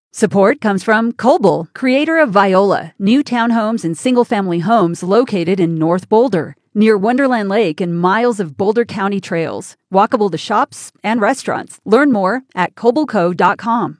Support comes from Coble, creator of Viola, new townhomes and single-family homes located in North Boulder, near Wonderland Lake and miles of Boulder County trails, walkable to shops and restaurants. Learn more at cobleco.com.